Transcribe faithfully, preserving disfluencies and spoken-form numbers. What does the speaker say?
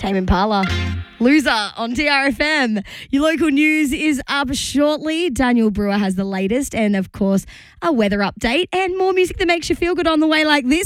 Tame Impala. Loser on T R F M. Your local news is up shortly. Daniel Brewer has the latest and, of course, a weather update and more music that makes you feel good on the way like this.